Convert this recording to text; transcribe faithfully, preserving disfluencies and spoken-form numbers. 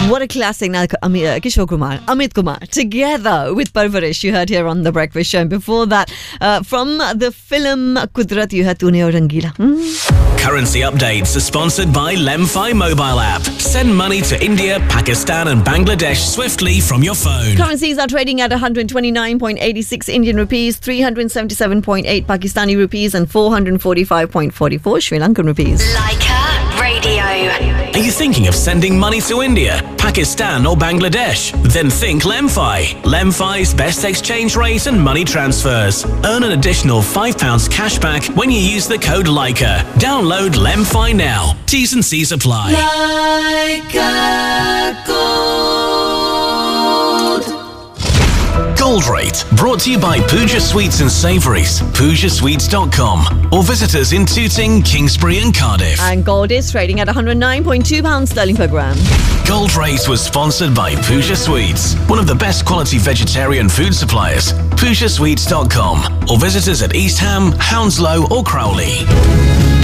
What a classic. Now, Ami- uh, Kishore Kumar, Amit Kumar, together with Parvarish, you heard here on The Breakfast Show. And before that, uh, from the film Kudrat, you heard Tune Aur Rangila. Hmm? Currency updates are sponsored by Lemfi mobile app. Send money to India, Pakistan and Bangladesh swiftly from your phone. Currencies are trading at one hundred twenty-nine point eight six Indian rupees, three hundred seventy-seven point eight Pakistani rupees and four hundred forty-five point four four Sri Lankan rupees. Leica Radio. Are you thinking of sending money to India, Pakistan or Bangladesh? Then think Lemfi. Lemfi's best exchange rate and money transfers. Earn an additional five pounds cash back when you use the code Leica. Download Lemfi now. T's and C's apply. Leica Gold. Gold Rate, brought to you by Pooja Sweets and Savouries, pooja sweets dot com, or visit us in Tooting, Kingsbury and Cardiff. And gold is trading at one hundred nine point two pounds sterling per gram. Gold Rate was sponsored by Pooja Sweets, one of the best quality vegetarian food suppliers. pooja sweets dot com, or visit us at East Ham, Hounslow or Crowley.